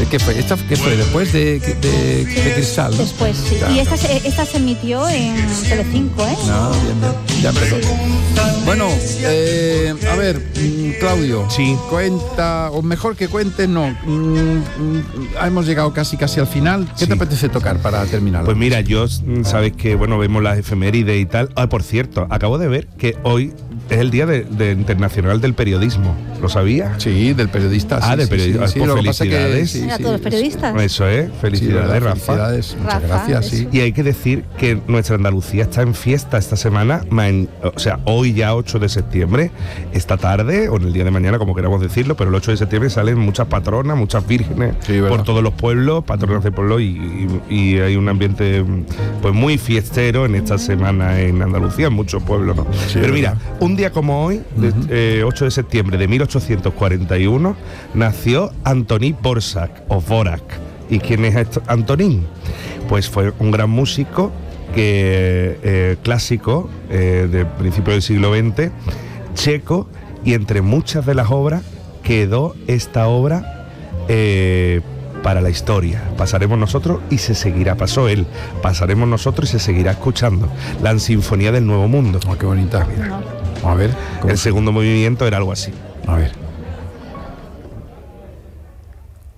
¿Qué fue? ¿Qué fue? ¿Después de Cristal, no? Después, sí. Claro. Y esta se emitió en Telecinco, ¿eh? No, bien. Ya empezó. Bueno, a ver, Claudio. Sí. Cuenta, o mejor que cuentes, no. Hemos llegado casi al final. ¿Qué te apetece tocar para terminar? Pues mira, yo sabes que, bueno, vemos las efemérides y tal. Ah, por cierto, acabo de ver que hoy es el Día de Internacional del Periodismo. ¿Lo sabía? Sí, del periodista. Ah, del periodista. Sí, Pues lo que pasa es que felicidades. A todos los periodistas. Eso es, felicidades, Rafa. Felicidades, muchas Rafa, gracias, sí. Y hay que decir que nuestra Andalucía está en fiesta esta semana, o sea, hoy ya 8 de septiembre, esta tarde, o en el día de mañana, como queramos decirlo, pero el 8 de septiembre salen muchas patronas, muchas vírgenes por todos los pueblos, patronas de pueblo, y hay un ambiente pues muy fiestero en esta semana en Andalucía, en muchos pueblos, ¿no? Sí, pero mira, verdad. un día como hoy, 8 de septiembre de 1841, nació Antonín Dvořák. ¿Y quién es Antonín? Pues fue un gran músico clásico de principios del siglo XX, checo, y entre muchas de las obras quedó esta obra para la historia. Pasaremos nosotros y se seguirá, pasó él, pasaremos nosotros y se seguirá escuchando. La Sinfonía del Nuevo Mundo. Oh, qué bonita. A ver. El segundo movimiento era algo así. A ver.